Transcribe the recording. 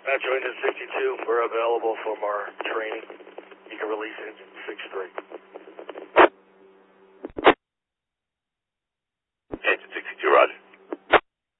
Metro Engine 62, we're available for our training. You can release engine 63.